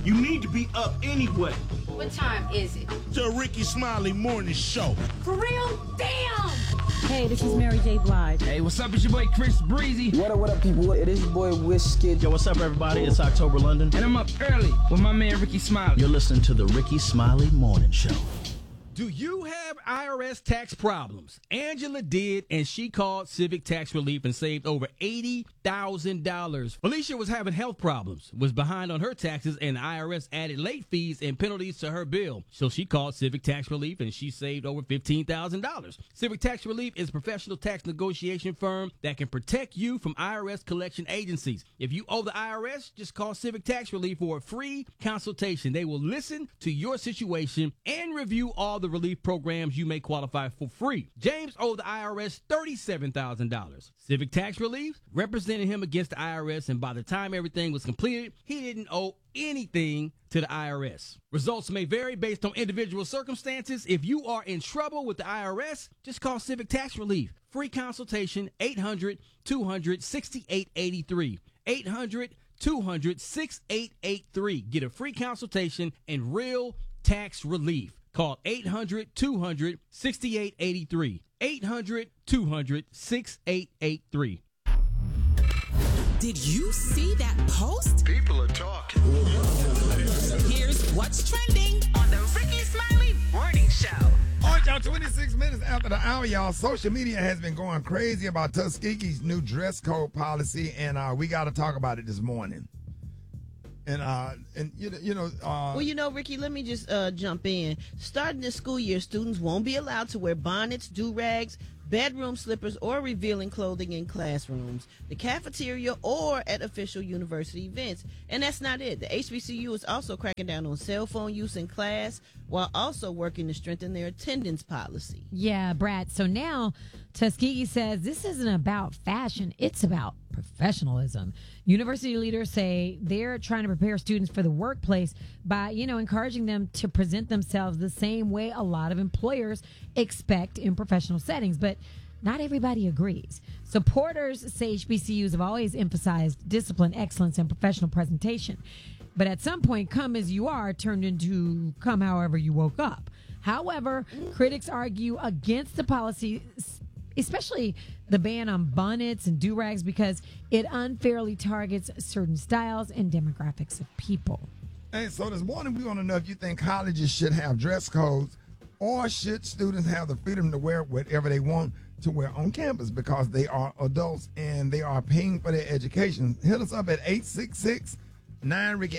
You need to be up anyway. What time is it? The Ricky Smiley Morning Show. For real? Damn! Hey, this is Mary J. Blige. Hey, what's up? It's your boy Chris Breezy. What up, people? It is your boy Wizkid. Yo, what's up, everybody? It's October London. And I'm up early with my man Ricky Smiley. You're listening to the Ricky Smiley Morning Show. Do you have IRS tax problems? Angela did, and she called Civic Tax Relief and saved over $80,000. Felicia was having health problems, was behind on her taxes, and the IRS added late fees and penalties to her bill. So she called Civic Tax Relief, and she saved over $15,000. Civic Tax Relief is a professional tax negotiation firm that can protect you from IRS collection agencies. If you owe the IRS, just call Civic Tax Relief for a free consultation. They will listen to your situation and review all the relief programs you may qualify for free. James owed the IRS $37,000. Civic Tax Relief represented him against the IRS, and by the time everything was completed, he didn't owe anything to the IRS. Results may vary based on individual circumstances. If you are in trouble with the IRS, just call Civic Tax Relief. Free consultation, 800-200-6883. 800-200-6883. Get a free consultation and real tax relief. Call 800-200-6883. 800-200-6883. Did you see that post? People are talking. Here's what's trending on the Ricky Smiley Morning Show. All right, y'all, 26 minutes after the hour, y'all. Social media has been going crazy about Tuskegee's new dress code policy, and we got to talk about it this morning. And Ricky, let me just jump in. Starting this school year, students won't be allowed to wear bonnets, do-rags, bedroom slippers, or revealing clothing in classrooms, the cafeteria, or at official university events. And that's not it. The HBCU is also cracking down on cell phone use in class while also working to strengthen their attendance policy. Yeah, Brad. So now Tuskegee says this isn't about fashion. It's about professionalism. University leaders say they're trying to prepare students for the workplace by, encouraging them to present themselves the same way a lot of employers expect in professional settings. But not everybody agrees. Supporters say HBCUs have always emphasized discipline, excellence, and professional presentation. But at some point, come as you are turned into come however you woke up. However, critics argue against the policy, especially the ban on bonnets and do-rags, because it unfairly targets certain styles and demographics of people. Hey, so this morning we want to know if you think colleges should have dress codes, or should students have the freedom to wear whatever they want to wear on campus because they are adults and they are paying for their education. Hit us up at 866-9-RICKY,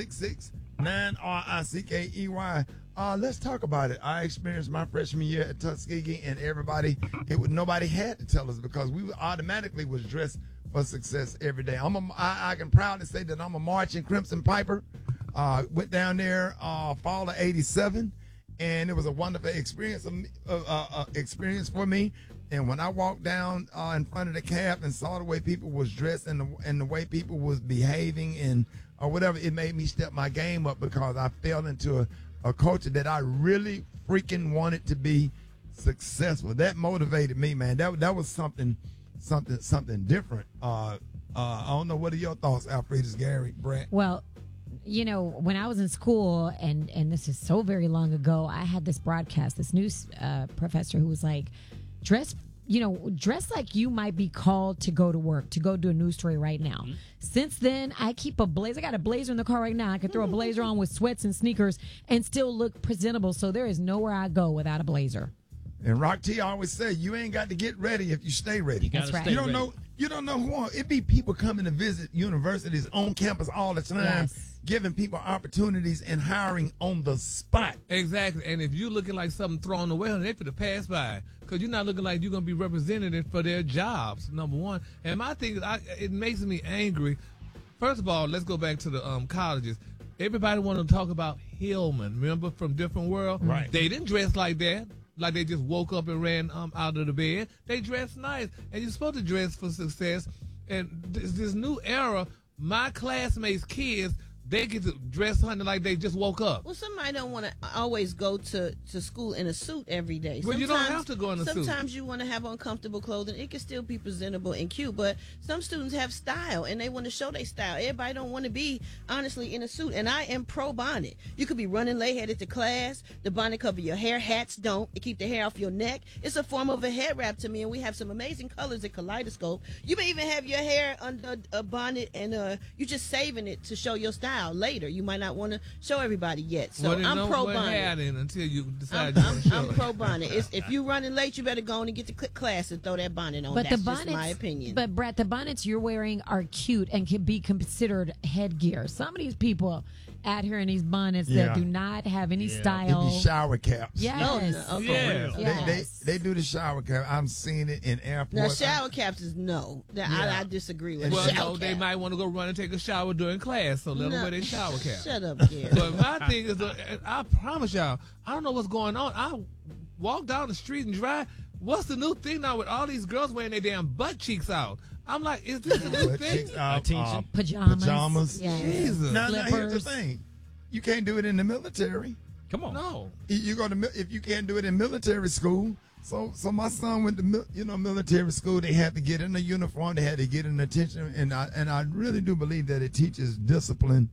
866-9-RICKEY. Let's talk about it. I experienced my freshman year at Tuskegee, and nobody had to tell us because we automatically was dressed for success every day. I can proudly say that I'm a marching Crimson Piper. Went down there fall of '87, and it was a wonderful experience for me. And when I walked down in front of the cab and saw the way people was dressed and the way people was behaving and or whatever, it made me step my game up because I fell into a culture that I really freaking wanted to be successful. That motivated me, man. That was something different. I don't know. What are your thoughts, Alfredus, Gary, Brett? Well, when I was in school, and this is so very long ago, I had this broadcast, this news professor who was like, dress like you might be called to go to work, to go do a news story right now. Mm-hmm. Since then, I keep a blazer. I got a blazer in the car right now. I could throw a blazer on with sweats and sneakers and still look presentable. So there is nowhere I go without a blazer. And Rock T always say, you ain't got to get ready if you stay ready. That's right. You don't know who. It be people coming to visit universities on campus all the time, yes, giving people opportunities and hiring on the spot. Exactly. And if you're looking like something thrown away, they for to pass by because you're not looking like you're going to be represented for their jobs, number one. And my thing is, it makes me angry. First of all, let's go back to the colleges. Everybody wanted to talk about Hillman, remember, from Different World? Right. They didn't dress like that. Like they just woke up and ran out of the bed. They dressed nice. And you're supposed to dress for success. And this new era, my classmates' kids they get to dress hunting like they just woke up. Well, somebody don't want to always go to school in a suit every day. Well, you don't have to go in a suit. Sometimes you want to have uncomfortable clothing. It can still be presentable and cute, but some students have style and they want to show their style. Everybody don't want to be, honestly, in a suit. And I am pro bonnet. You could be running late headed to class. The bonnet cover your hair. Hats don't. It keep the hair off your neck. It's a form of a head wrap to me, and we have some amazing colors at Kaleidoscope. You may even have your hair under a bonnet, and you're just saving it to show your style later. You might not want to show everybody yet. So well, I'm pro bonnet. Until you decide I'm pro bonnet. If you running late, you better go on and get to class and throw that bonnet on. But That's the bonnets, just my opinion. But Brett, the bonnets you're wearing are cute and can be considered headgear. Some of these people out here in these bonnets that do not have any style. They be shower caps. Yes. Oh, no. Okay. Yes. They do the shower cap. I'm seeing it in airports. Now, shower caps is no. I disagree with well, shower no, they cap. might want to go run and take a shower during class, so let them wear their shower cap. Shut up, Gary. But my thing is, I promise y'all, I don't know what's going on. I walk down the street and drive. What's the new thing now with all these girls wearing their damn butt cheeks out? I'm like, is this a new thing? Pajamas. Yes. Jesus. Now, here's the thing. You can't do it in the military. Come on. No. You go to if you can't do it in military school. So my son went to military school. They had to get in a uniform. They had to get in attention, and I really do believe that it teaches discipline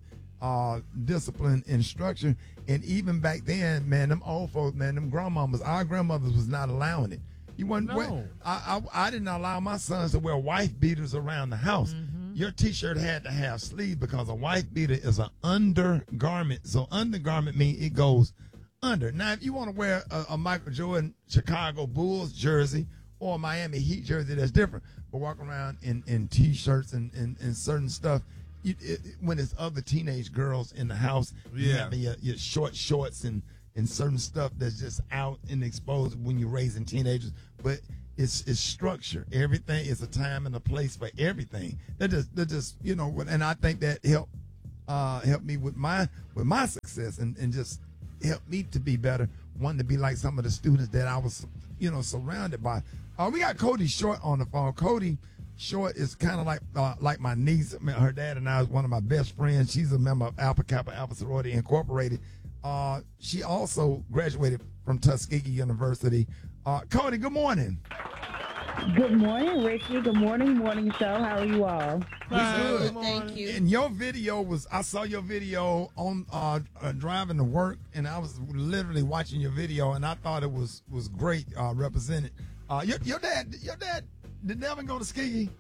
instruction. And even back then, man, them old folks, man, them grandmamas, our grandmothers was not allowing it. You wasn't. No. I didn't allow my sons to wear wife beaters around the house. Your T-shirt had to have sleeves because a wife beater is an undergarment. So undergarment means it goes under. Now, if you want to wear a Michael Jordan Chicago Bulls jersey or a Miami Heat jersey, that's different. But walking around in T-shirts and certain stuff, when there's other teenage girls in the house, you have your short shorts and certain stuff that's just out and exposed when you're raising teenagers. But it's structure. Everything is a time and a place for everything. That just and I think that helped me with my success and just helped me to be better. Wanting to be like some of the students that I was surrounded by. We got Cody Short on the phone. Cody Short is kind of like my niece. I mean, her dad and I is one of my best friends. She's a member of Alpha Kappa Alpha Sorority Incorporated. She also graduated from Tuskegee University. Cody, good morning. Good morning, Ricky. Good morning, morning show. How are you all? Good. Thank you. And your video I saw your video on driving to work, and I was literally watching your video, and I thought it was great represented. Your dad did Devin go to Tuskegee?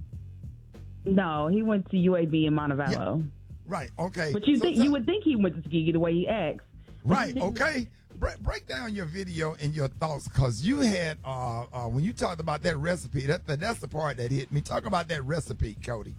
No, he went to UAB in Montevallo. Yeah. Right. Okay. But you would think he went to Tuskegee the way he acts. Right. Okay. Break down your video and your thoughts, because you had when you talked about that recipe, that's the part that hit me. Talk about that recipe, Cody.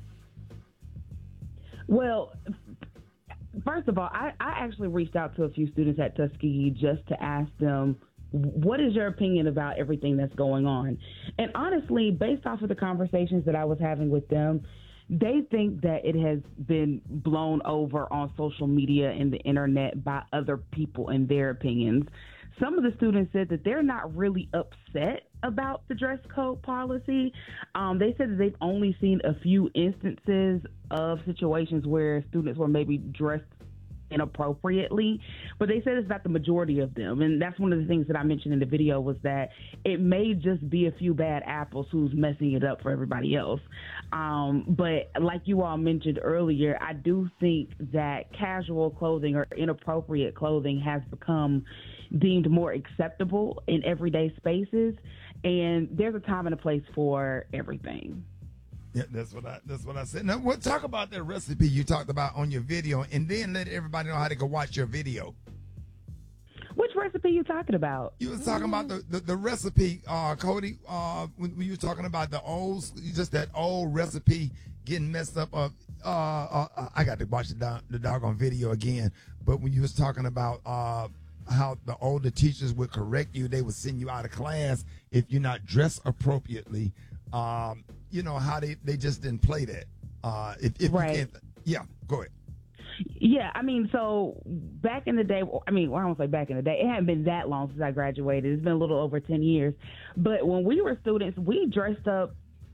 Well, first of all, I actually reached out to a few students at Tuskegee just to ask them, what is your opinion about everything that's going on? And honestly, based off of the conversations that I was having with them, they think that it has been blown over on social media and the internet by other people and their opinions. Some of the students said that they're not really upset about the dress code policy. They said that they've only seen a few instances of situations where students were maybe dressed inappropriately, but they said it's not the majority of them. And that's one of the things that I mentioned in the video, was that it may just be a few bad apples who's messing it up for everybody else. But like you all mentioned earlier, I do think that casual clothing or inappropriate clothing has become deemed more acceptable in everyday spaces, and there's a time and a place for everything. Yeah, that's what I said. Now, we'll talk about that recipe you talked about on your video, and then let everybody know how to go watch your video. Which recipe you talking about? You was talking about the recipe, Cody. When you were talking about that old recipe getting messed up. I got to watch the doggone video again. But when you was talking about how the older teachers would correct you, they would send you out of class if you're not dressed appropriately. How they just didn't play that. If right. You can't, yeah, go ahead. Yeah, I mean, so back in the day, I won't say back in the day, it hadn't been that long since I graduated. It's been a little over 10 years. But when we were students, we dressed up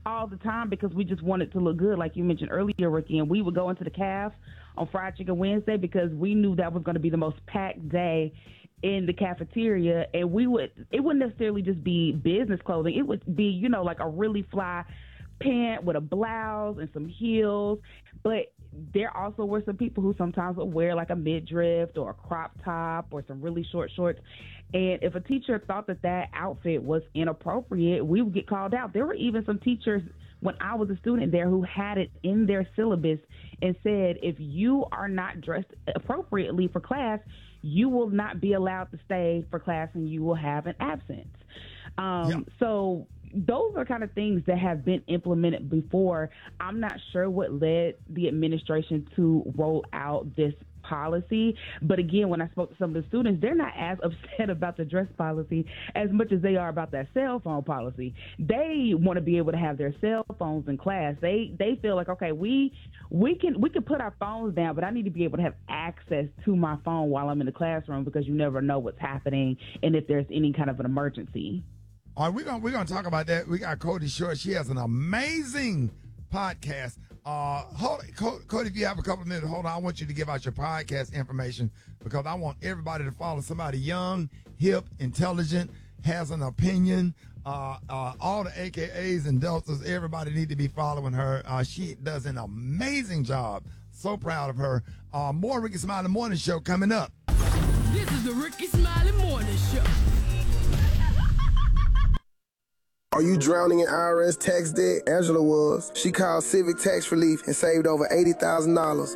all the time because we just wanted to look good, like you mentioned earlier, Ricky. And we would go into the caf on Fried Chicken Wednesday because we knew that was going to be the most packed day in the cafeteria. And it wouldn't necessarily just be business clothing. It would be, you know, like a really fly pant with a blouse and some heels. But there also were some people who sometimes would wear like a midriff or a crop top or some really short shorts. And if a teacher thought that outfit was inappropriate, we would get called out. There were even some teachers when I was a student there who had it in their syllabus and said, if you are not dressed appropriately for class, you will not be allowed to stay for class and you will have an absence. So those are kind of things that have been implemented before. I'm not sure what led the administration to roll out this policy. But again, when I spoke to some of the students, they're not as upset about the dress policy as much as they are about that cell phone policy. They want to be able to have their cell phones in class. They feel like, okay, we can put our phones down, but I need to be able to have access to my phone while I'm in the classroom because you never know what's happening and if there's any kind of an emergency. All right, we're gonna talk about that. We got Cody Short. She has an amazing podcast. Cody, if you have a couple of minutes, hold on. I want you to give out your podcast information because I want everybody to follow somebody young, hip, intelligent, has an opinion. All the AKAs and Deltas, everybody need to be following her. She does an amazing job. So proud of her. More Ricky Smiley Morning Show coming up. This is the Ricky Smiley Morning Show. Are you drowning in IRS tax debt? Angela was. She called Civic Tax Relief and saved over $80,000.